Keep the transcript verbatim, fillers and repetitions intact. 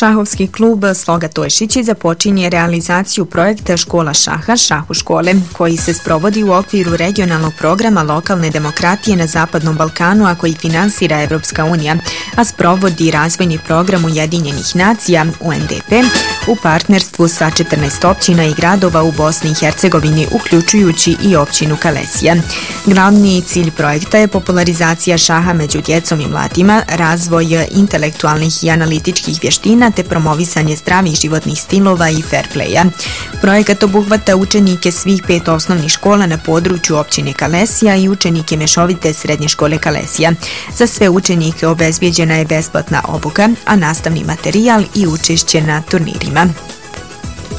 Šahovski klub Sloga Tojšići započinje realizaciju projekta Škola šaha Šahu škole, koji se sprovodi u okviru regionalnog programa lokalne demokratije na Zapadnom Balkanu, a koji finansira Evropska unija, a sprovodi razvojni program Ujedinjenih nacija U N D P u partnerstvu sa četrnaest općina i gradova u Bosni i Hercegovini, uključujući i općinu Kalesija. Glavni cilj projekta je popularizacija šaha među djecom i mladima, razvoj intelektualnih i analitičkih vještina te promovisanje zdravih životnih stilova i fair playa. Projekat obuhvata učenike svih pet osnovnih škola na području općine Kalesija i učenike mješovite srednje škole Kalesija. Za sve učenike obezbijeđena je besplatna obuka, a nastavni materijal i učešće na turnirima.